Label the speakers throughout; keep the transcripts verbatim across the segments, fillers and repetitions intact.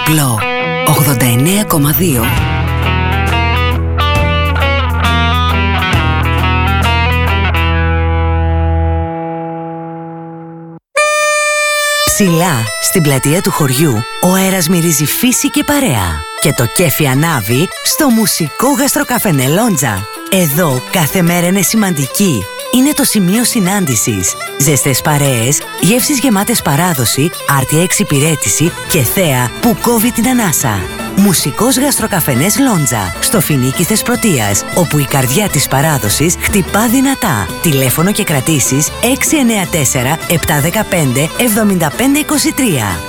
Speaker 1: Απλό ογδόντα εννέα κόμμα δύο. Ψηλά, στην πλατεία του χωριού, ο αέρας μυρίζει φύση και παρέα. Και το κέφι ανάβει στο μουσικό γαστροκαφενέ Λόντζα. Εδώ κάθε μέρα είναι σημαντική. Είναι το σημείο συνάντησης. Ζεστές παρέες, γεύσεις γεμάτες παράδοση, άρτια εξυπηρέτηση και θέα που κόβει την ανάσα. Μουσικός γαστροκαφενές Λόντζα, στο Φινίκι Θεσπρωτείας, όπου η καρδιά της παράδοσης χτυπά δυνατά. Τηλέφωνο και κρατήσεις έξι εννέα τέσσερα επτά ένα πέντε εβδομήντα πέντε είκοσι τρία.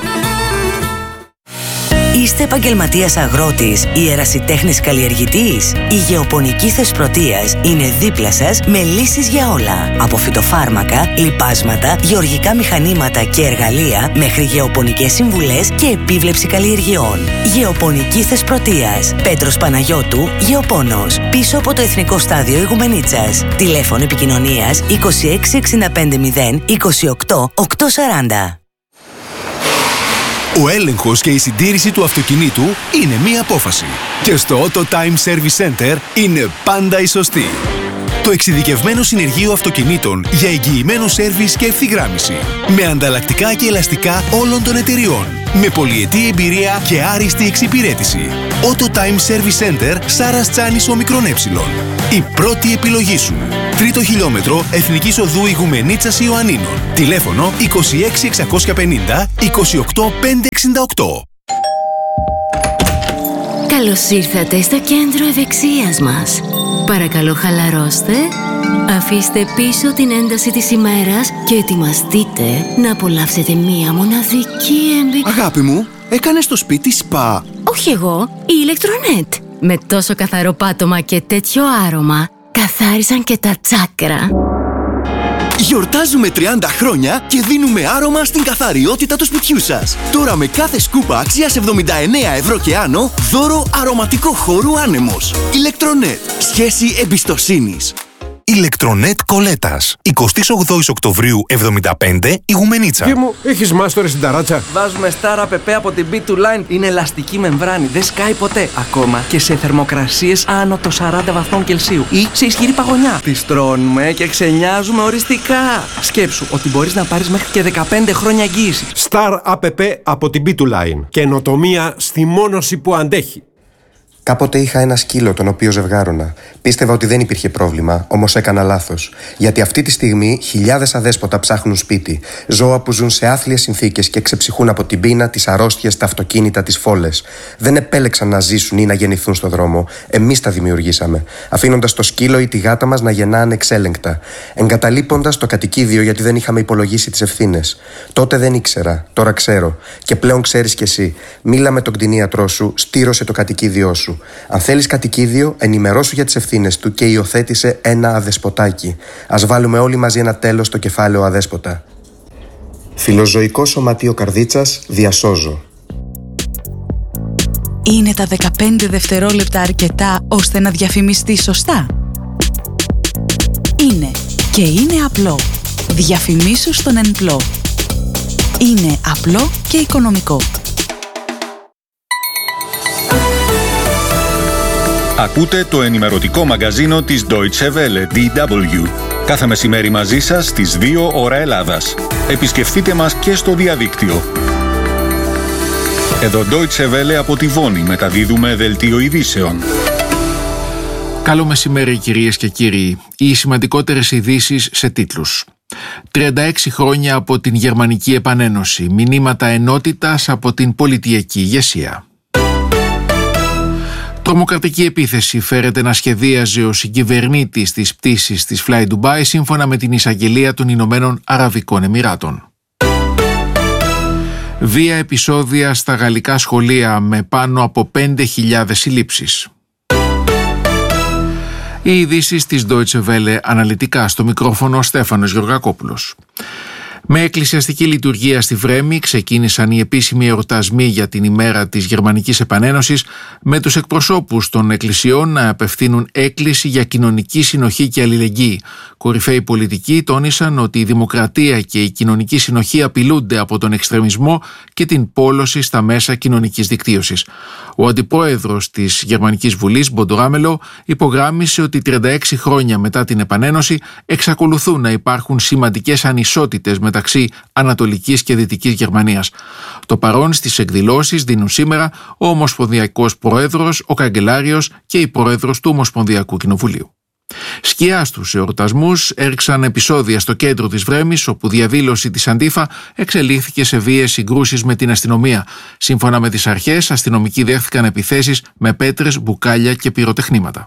Speaker 1: Είστε επαγγελματίας αγρότης ή ερασιτέχνης καλλιεργητής? Η Γεωπονική Θεσπρωτείας είναι δίπλα σας με λύσεις για όλα. Από φυτοφάρμακα, λιπάσματα, γεωργικά μηχανήματα και εργαλεία μέχρι γεωπονικές συμβουλές και επίβλεψη καλλιεργειών. Γεωπονική Θεσπρωτείας. Πέτρος Παναγιώτου, Γεωπόνος. Πίσω από το Εθνικό Στάδιο Ηγουμενίτσας. Τηλέφωνο επικοινωνίας είκοσι έξι εξήντα πέντε μηδέν είκοσι οκτώ οκτακόσια σαράντα.
Speaker 2: Ο έλεγχος και η συντήρηση του αυτοκινήτου είναι μία απόφαση. Και στο Auto Time Service Center είναι πάντα η σωστή. Το εξειδικευμένο συνεργείο αυτοκινήτων για εγγυημένο σέρβις και ευθυγράμμιση. Με ανταλλακτικά και ελαστικά όλων των εταιριών. Με πολυετή εμπειρία και άριστη εξυπηρέτηση. Auto Time Service Center Σάρας Τσάνης Ομικρόν Έψιλον. Η πρώτη επιλογή σου. Τρίτο χιλιόμετρο Εθνικής Οδού Ηγουμενίτσας Ιωαννίνων. Τηλέφωνο είκοσι έξι εξακόσια πενήντα είκοσι οκτώ πεντακόσια εξήντα οκτώ.
Speaker 3: Καλώς ήρθατε στο κέντρο ευεξίας μας. Παρακαλώ χαλαρώστε, αφήστε πίσω την ένταση της ημέρας και ετοιμαστείτε να απολαύσετε μία μοναδική εμπειρία.
Speaker 4: Αγάπη μου, έκανες στο σπίτι σπα?
Speaker 3: Όχι εγώ, η Ηλεκτρονέτ. Με τόσο καθαρό πάτωμα και τέτοιο άρωμα, καθάρισαν και τα τσάκρα.
Speaker 4: Γιορτάζουμε τριάντα χρόνια και δίνουμε άρωμα στην καθαριότητα του σπιτιού σας. Τώρα με κάθε σκούπα αξίας εβδομήντα εννέα ευρώ και άνω, δώρο αρωματικό χώρου άνεμος. Ηλεκτρονέτ. Σχέση εμπιστοσύνης.
Speaker 2: Ηλεκτρονέτ Κολέτας. εικοστή όγδοη Οκτωβρίου εβδομήντα πέντε, Ηγουμενίτσα.
Speaker 5: Γεια μου, έχεις μάστορες στην ταράτσα?
Speaker 6: Βάζουμε Star App από την μπι του Line. Είναι ελαστική μεμβράνη, δεν σκάει ποτέ. Ακόμα και σε θερμοκρασίες άνω των σαράντα βαθμών Κελσίου ή σε ισχυρή παγωνιά. Τη στρώνουμε και ξενιάζουμε οριστικά. Σκέψου ότι μπορείς να πάρεις μέχρι και δεκαπέντε χρόνια εγγύηση.
Speaker 5: Star App από την μπι του Line. Καινοτομία στη μόνωση που αντέχει.
Speaker 7: Κάποτε είχα ένα σκύλο τον οποίο ζευγάρωνα. Πίστευα ότι δεν υπήρχε πρόβλημα, όμως έκανα λάθος. Γιατί αυτή τη στιγμή χιλιάδες αδέσποτα ψάχνουν σπίτι. Ζώα που ζουν σε άθλιες συνθήκες και ξεψυχούν από την πείνα, τις αρρώστιες, τα αυτοκίνητα, τις φόλες. Δεν επέλεξαν να ζήσουν ή να γεννηθούν στο δρόμο. Εμείς τα δημιουργήσαμε. Αφήνοντας το σκύλο ή τη γάτα μας να γεννά ανεξέλεγκτα. Εγκαταλείποντας το κατοικίδιο γιατί δεν είχαμε υπολογίσει τις ευθύνες. Τότε δεν ήξερα, τώρα ξέρω. Και πλέον ξέρεις κι εσύ. Μίλα με τον κτηνίατρό σου, στήρωσε το κατοικίδιό σου. Αν θέλεις κατοικίδιο, ενημερώσου για τις ευθύνες του και υιοθέτησε ένα αδεσποτάκι. Ας βάλουμε όλοι μαζί ένα τέλος στο κεφάλαιο αδέσποτα. Φιλοζωικό Σωματείο Καρδίτσας, διασώζω.
Speaker 8: Είναι τα δεκαπέντε δευτερόλεπτα αρκετά ώστε να διαφημιστεί σωστά? Είναι και είναι απλό. Διαφημίσου στον Ενπλό. Είναι απλό και οικονομικό.
Speaker 9: Ακούτε το ενημερωτικό μαγκαζίνο της Deutsche Welle, ντι ντάμπλιου. Κάθε μεσημέρι μαζί σας στις δύο ώρα Ελλάδας. Επισκεφτείτε μας και στο διαδίκτυο. Εδώ Deutsche Welle από τη Βόνη μεταδίδουμε δελτίο ειδήσεων.
Speaker 10: Καλό μεσημέρι κυρίες και κύριοι. Οι σημαντικότερες ειδήσεις σε τίτλους. τριάντα έξι χρόνια από την Γερμανική Επανένωση. Μηνύματα ενότητας από την πολιτιακή ηγεσία. Τρομοκρατική επίθεση φέρεται να σχεδίαζε ο συγκυβερνήτης της πτήσης της Fly Dubai σύμφωνα με την εισαγγελία των Ηνωμένων Αραβικών Εμιράτων. Βία επεισόδια στα γαλλικά σχολεία με πάνω από πέντε χιλιάδες συλλήψεις. Οι ειδήσεις της Deutsche Welle αναλυτικά, στο μικρόφωνο Στέφανος Γεωργακόπουλος. Με εκκλησιαστική λειτουργία στη Βρέμη ξεκίνησαν οι επίσημοι εορτασμοί για την ημέρα της Γερμανικής Επανένωσης, με τους εκπροσώπους των εκκλησιών να απευθύνουν έκκληση για κοινωνική συνοχή και αλληλεγγύη. Κορυφαίοι πολιτικοί τόνισαν ότι η δημοκρατία και η κοινωνική συνοχή απειλούνται από τον εξτρεμισμό και την πόλωση στα μέσα κοινωνικής δικτύωσης. Ο αντιπρόεδρος της Γερμανικής Βουλής, Μποντοράμελο, υπογράμμισε ότι τριάντα έξι χρόνια μετά την Επανένωση εξακολουθούν να υπάρχουν σημαντικές ανισότητες μεταξύ Ανατολικής και Δυτικής Γερμανίας. Το παρόν στις εκδηλώσεις δίνουν σήμερα ο Ομοσπονδιακός Πρόεδρος, ο Καγκελάριος και η Πρόεδρος του Ομοσπονδιακού Κοινοβουλίου. Σκιά στους εορτασμούς έριξαν επεισόδια στο κέντρο της Βρέμης, όπου διαδήλωση της Αντίφα εξελίχθηκε σε βίαιες συγκρούσεις με την αστυνομία. Σύμφωνα με τις αρχές, αστυνομικοί δέχθηκαν επιθέσεις με πέτρες, μπουκάλια και πυροτεχνήματα.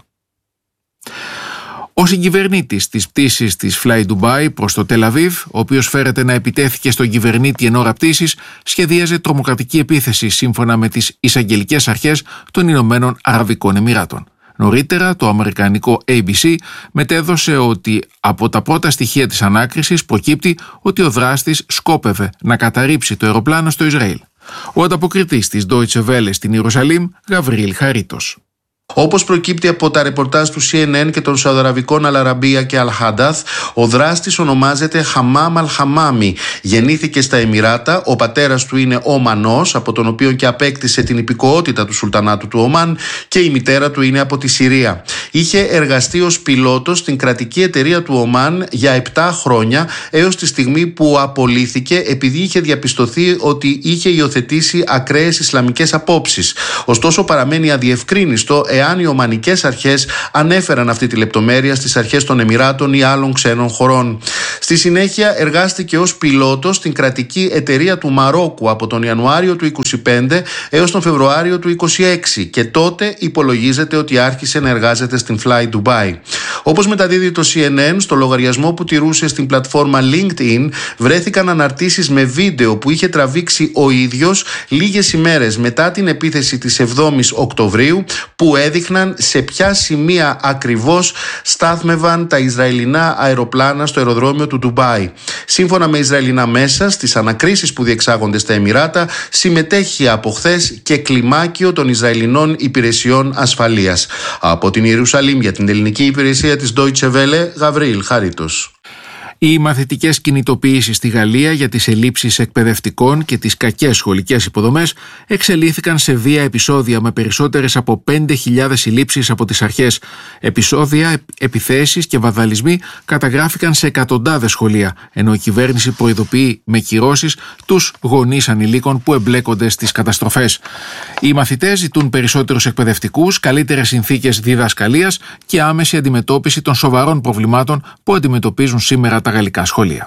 Speaker 10: Ο συγκυβερνήτης της πτήσης της Fly Dubai προς το Τελαβίβ, ο οποίος φέρεται να επιτέθηκε στον κυβερνήτη εν ώρα πτήσης, σχεδίαζε τρομοκρατική επίθεση σύμφωνα με τις εισαγγελικές αρχές των Ηνωμένων Αραβικών Εμιράτων. Νωρίτερα, το αμερικανικό έι μπι σι μετέδωσε ότι από τα πρώτα στοιχεία της ανάκρισης προκύπτει ότι ο δράστης σκόπευε να καταρρίψει το αεροπλάνο στο Ισραήλ. Ο ανταποκριτής της Deutsche Welle στην Ιερουσαλήμ, Γαβρίλ Χαρίτος.
Speaker 11: Όπως προκύπτει από τα ρεπορτάζ του σι εν εν και των Σαουδαραβικών Αλ-Αραμπία και Αλ-Χάνταθ, ο δράστης ονομάζεται Χαμάμ Αλ-Χαμάμι. Γεννήθηκε στα Εμιράτα, ο πατέρας του είναι Ομανός, από τον οποίο και απέκτησε την υπηκοότητα του Σουλτανάτου του Ομάν, και η μητέρα του είναι από τη Συρία. Είχε εργαστεί ως πιλότος στην κρατική εταιρεία του Ομάν για επτά χρόνια, έως τη στιγμή που απολύθηκε επειδή είχε διαπιστωθεί ότι είχε υιοθετήσει ακραίες ισλαμικές απόψεις. Ωστόσο, παραμένει αδιευκρίνιστο εάν οι ομανικές αρχές ανέφεραν αυτή τη λεπτομέρεια στις αρχές των Εμιράτων ή άλλων ξένων χωρών. Στη συνέχεια εργάστηκε ως πιλότος στην κρατική εταιρεία του Μαρόκου από τον Ιανουάριο του είκοσι πέντε έως τον Φεβρουάριο του είκοσι έξι, και τότε υπολογίζεται ότι άρχισε να εργάζεται στην Fly Dubai. Όπως μεταδίδει το σι εν εν, στο λογαριασμό που τηρούσε στην πλατφόρμα LinkedIn βρέθηκαν αναρτήσεις με βίντεο που είχε τραβήξει ο ίδιος λίγες ημέρες μετά την επίθεση της εβδόμης Οκτωβρίου, που έδειχναν σε ποια σημεία ακριβώς στάθμευαν τα Ισραηλινά αεροπλάνα στο αεροδρόμιο του Ντουμπάι. Σύμφωνα με Ισραηλινά μέσα, στις ανακρίσεις που διεξάγονται στα Εμιράτα συμμετέχει από χθες και κλιμάκιο των Ισραηλινών υπηρεσιών ασφαλείας. Από την Ιερουσαλήμ για την ελληνική υπηρεσία της Deutsche Welle, Γαβρίλ Χαρίτος.
Speaker 10: Οι μαθητικές κινητοποιήσεις στη Γαλλία για τις ελλείψεις εκπαιδευτικών και τις κακές σχολικές υποδομές εξελίχθηκαν σε βία επεισόδια με περισσότερες από πέντε χιλιάδες συλλήψεις από τις αρχές. Επεισόδια, επιθέσεις και βανδαλισμοί καταγράφηκαν σε εκατοντάδες σχολεία, ενώ η κυβέρνηση προειδοποιεί με κυρώσεις τους γονείς ανηλίκων που εμπλέκονται στις καταστροφές. Οι μαθητές ζητούν περισσότερους εκπαιδευτικούς, καλύτερες συνθήκες διδασκαλίας και άμεση αντιμετώπιση των σοβαρών προβλημάτων που αντιμετωπίζουν σήμερα τα γαλλικά σχολεία.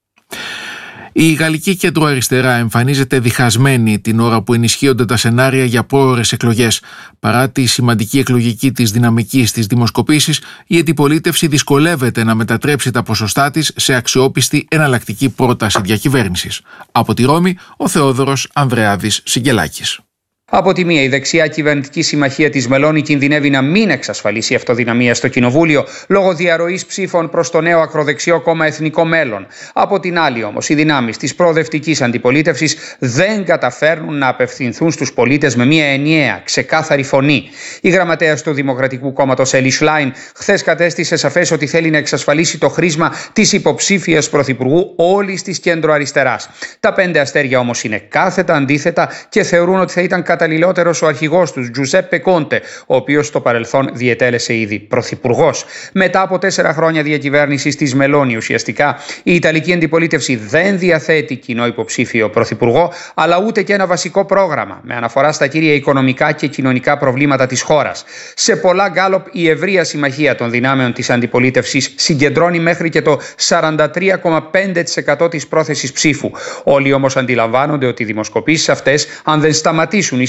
Speaker 10: Η γαλλική κεντροαριστερά εμφανίζεται διχασμένη την ώρα που ενισχύονται τα σενάρια για πρόωρες εκλογές. Παρά τη σημαντική εκλογική της δυναμική στις δημοσκοπήσεις, η αντιπολίτευση δυσκολεύεται να μετατρέψει τα ποσοστά της σε αξιόπιστη εναλλακτική πρόταση διακυβέρνησης. Από τη Ρώμη, ο Θεόδωρος Ανδρεάδης Σιγκελάκης.
Speaker 12: Από τη μία, η δεξιά κυβερνητική συμμαχία της Μελώνη κινδυνεύει να μην εξασφαλίσει αυτοδυναμία στο Κοινοβούλιο λόγω διαρροής ψήφων προς το νέο ακροδεξιό κόμμα Εθνικό Μέλλον. Από την άλλη, όμως, οι δυνάμεις της προοδευτικής αντιπολίτευσης δεν καταφέρνουν να απευθυνθούν στους πολίτες με μια ενιαία, ξεκάθαρη φωνή. Η γραμματέας του Δημοκρατικού Κόμματος Έλλη Σλάιν χθες κατέστησε σαφές ότι θέλει να εξασφαλίσει το χρήσμα της υποψήφιας πρωθυπουργού όλης της κέντρο-αριστεράς. Τα πέντε αστέρια όμως είναι κάθετα αντίθετα και θεωρούν ότι θα ήταν καταλληλότερος ο αρχηγός τους, Τζουζέππε Κόντε, ο οποίος στο παρελθόν διετέλεσε ήδη πρωθυπουργός. Μετά από τέσσερα χρόνια διακυβέρνησης της Μελώνη, ουσιαστικά η Ιταλική αντιπολίτευση δεν διαθέτει κοινό υποψήφιο πρωθυπουργό, αλλά ούτε και ένα βασικό πρόγραμμα με αναφορά στα κύρια οικονομικά και κοινωνικά προβλήματα της χώρας. Σε πολλά γκάλοπ, η ευρεία συμμαχία των δυνάμεων της αντιπολίτευσης συγκεντρώνει μέχρι και το σαράντα τρία κόμμα πέντε τοις εκατό της πρόθεσης ψήφου. Όλοι όμως αντιλαμβάνονται ότι οι δημοσκοπήσεις αυτές, αν δεν σταματήσουν ή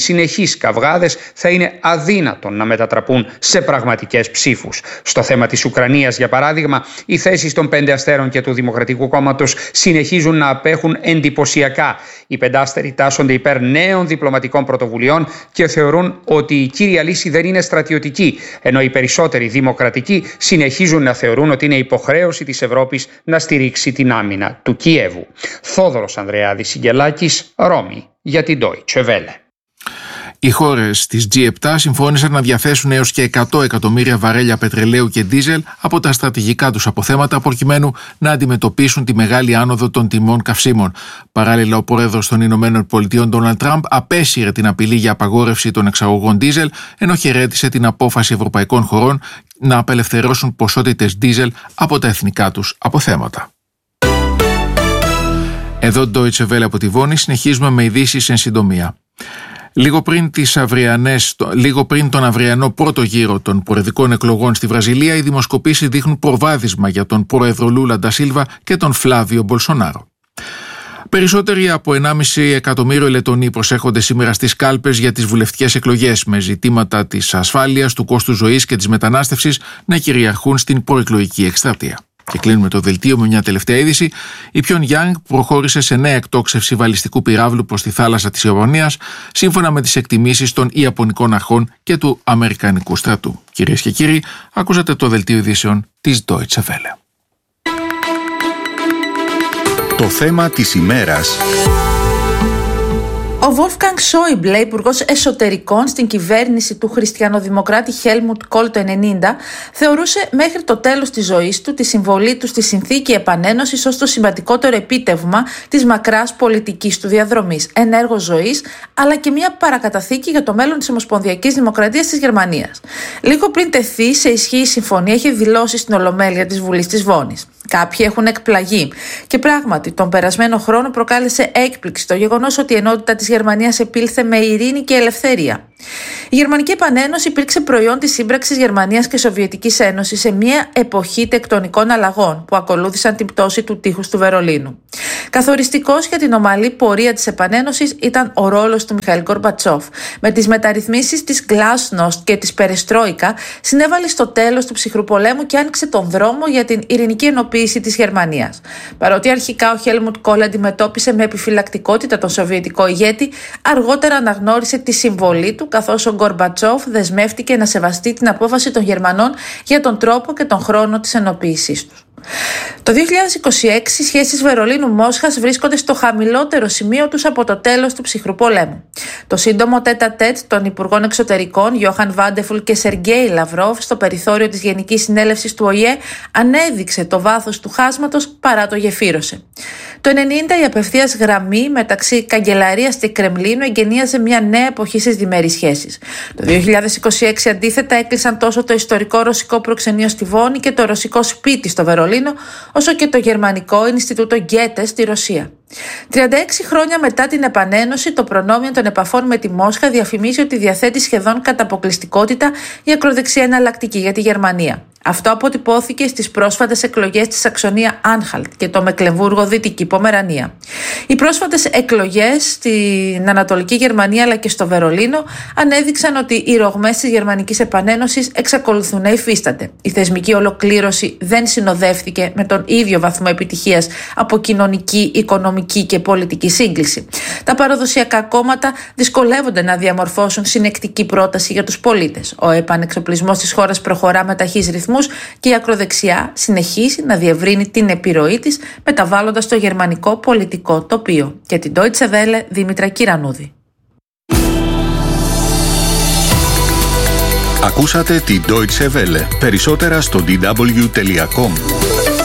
Speaker 12: συνεχείς καυγάδες θα είναι αδύνατον να μετατραπούν σε πραγματικές ψήφους. Στο θέμα της Ουκρανίας, για παράδειγμα, οι θέσεις των Πέντε Αστέρων και του Δημοκρατικού Κόμματος συνεχίζουν να απέχουν εντυπωσιακά. Οι πεντάστεροι τάσσονται υπέρ νέων διπλωματικών πρωτοβουλειών και θεωρούν ότι η κύρια λύση δεν είναι στρατιωτική, ενώ οι περισσότεροι δημοκρατικοί συνεχίζουν να θεωρούν ότι είναι υποχρέωση της Ευρώπης να στηρίξει την άμυνα του Κιέβου. Θόδωρος Ανδρεάδης Συγγελάκης, Ρώμη, για την Deutsche Welle.
Speaker 10: Οι χώρες της τζι επτά συμφώνησαν να διαθέσουν έως και εκατό εκατομμύρια βαρέλια πετρελαίου και ντίζελ από τα στρατηγικά τους αποθέματα προκειμένου να αντιμετωπίσουν τη μεγάλη άνοδο των τιμών καυσίμων. Παράλληλα, ο πρόεδρος των Ηνωμένων Πολιτειών Ντόναλντ Τραμπ απέσυρε την απειλή για απαγόρευση των εξαγωγών ντίζελ, ενώ χαιρέτησε την απόφαση ευρωπαϊκών χωρών να απελευθερώσουν ποσότητες ντίζελ από τα εθνικά τους αποθέματα. Εδώ Deutsche Welle από τη Βόνη, συνεχίζουμε με ειδήσεις εν συντομία. Λίγο πριν, τις αυριανές, λίγο πριν τον αυριανό πρώτο γύρο των προεδρικών εκλογών στη Βραζιλία, οι δημοσκοπήσεις δείχνουν προβάδισμα για τον πρόεδρο Λούλα ντα Σίλβα και τον Φλάβιο Μπολσονάρο. Περισσότεροι από ενάμιση εκατομμύριο Λετονοί προσέχονται σήμερα στις κάλπες για τις βουλευτικές εκλογές, με ζητήματα της ασφάλειας, του κόστου ζωής και της μετανάστευσης να κυριαρχούν στην προεκλογική εκστρατεία. Και κλείνουμε το δελτίο με μια τελευταία είδηση. Η Πιονγκιάνγκ προχώρησε σε νέα εκτόξευση βαλιστικού πυράβλου προς τη θάλασσα της Ιαπωνίας, σύμφωνα με τις εκτιμήσεις των Ιαπωνικών αρχών και του Αμερικανικού στρατού. Κυρίες και κύριοι, ακούσατε το δελτίο ειδήσεων της Deutsche Welle.
Speaker 9: Το θέμα της ημέρας.
Speaker 13: Ο Wolfgang Schäuble, υπουργός εσωτερικών στην κυβέρνηση του χριστιανοδημοκράτη Helmut Kohl το ενενήντα, θεωρούσε μέχρι το τέλος της ζωής του τη συμβολή του στη συνθήκη επανένωσης ως το σημαντικότερο επίτευγμα της μακράς πολιτικής του διαδρομής, ένα έργο ζωής, αλλά και μια παρακαταθήκη για το μέλλον της Ομοσπονδιακής Δημοκρατίας της Γερμανίας. Λίγο πριν τεθεί σε ισχύ η συμφωνία, είχε δηλώσει στην Ολομέλεια της Βουλής της Βόνης. Κάποιοι έχουν εκπλαγεί. Και πράγματι, τον περασμένο χρόνο προκάλεσε έκπληξη το γεγονός ότι η ενότητα της Γερμανίας επήλθε με ειρήνη και ελευθερία. Η Γερμανική Επανένωση υπήρξε προϊόν της σύμπραξης Γερμανίας και Σοβιετικής Ένωσης σε μια εποχή τεκτονικών αλλαγών που ακολούθησαν την πτώση του τείχους του Βερολίνου. Καθοριστικός για την ομαλή πορεία της Επανένωσης ήταν ο ρόλος του Μιχαήλ Γκορμπατσόφ. Με τις μεταρρυθμίσεις της Glasnost και της Περεστρόικα συνέβαλε στο τέλος του ψυχρού πολέμου και άνοιξε τον δρόμο για την ειρηνική ενοποίηση της Γερμανίας. Παρότι αρχικά ο Χέλμουντ Κόλ αντιμετώπισε με επιφυλακτικότητα τον Σοβιετικό ηγέτη, αργότερα αναγνώρισε τη συμβολή του, καθώς ο Γκορμπατσόφ δεσμεύτηκε να σεβαστεί την απόφαση των Γερμανών για τον τρόπο και τον χρόνο της ενοποίησής τους. Το δύο χιλιάδες είκοσι έξι οι σχέσεις Βερολίνου-Μόσχας βρίσκονται στο χαμηλότερο σημείο τους από το τέλος του ψυχρού πολέμου. Το σύντομο τέτα-τέτ των Υπουργών Εξωτερικών Γιόχαν Βάντεφουλ και Σεργέη Λαυρόβ στο περιθώριο της Γενικής Συνέλευσης του Ο Η Ε ανέδειξε το βάθος του χάσματος παρά το γεφύρωσε. Το ενενήντα η απευθείας γραμμή μεταξύ Καγκελαρίας και Κρεμλίνου εγκαινίαζε μια νέα εποχή στις διμερείς σχέσεις. Το δύο χιλιάδες είκοσι έξι αντίθετα έκλεισαν τόσο το ιστορικό ρωσικό προξενείο στη Βόνη και το ρωσικό σπίτι στο Βερολίνο, όσο και το γερμανικό Ινστιτούτο Γκέτε στη Ρωσία. τριάντα έξι χρόνια μετά την επανένωση, το προνόμιο των επαφών με τη Μόσχα διαφημίζει ότι διαθέτει σχεδόν κατά αποκλειστικότητα η ακροδεξιά εναλλακτική για τη Γερμανία. Αυτό αποτυπώθηκε στις πρόσφατες εκλογές στη Σαξονία Άνχαλτ και το Μεκλεμβούργο Δυτική Πομερανία. Οι πρόσφατες εκλογές στην Ανατολική Γερμανία αλλά και στο Βερολίνο ανέδειξαν ότι οι ρογμές της Γερμανικής Επανένωσης εξακολουθούν να υφίστανται. Η θεσμική ολοκλήρωση δεν συνοδεύτηκε με τον ίδιο βαθμό επιτυχίας από κοινωνική, οικονομική και πολιτική σύγκληση. Τα παραδοσιακά κόμματα δυσκολεύονται να διαμορφώσουν συνεκτική πρόταση για τους πολίτες. Ο επανεξοπλισμός της χώρας προχωρά με ταχύς ρυθμούς και η ακροδεξιά συνεχίζει να διευρύνει την επιρροή της, μεταβάλλοντας το γερμανικό πολιτικό τοπίο. Και την Deutsche Welle, Δήμητρα Κυρανούδη.
Speaker 9: Ακούσατε την Deutsche Welle. Περισσότερα στο ντι ντάμπλιου τελεία κομ.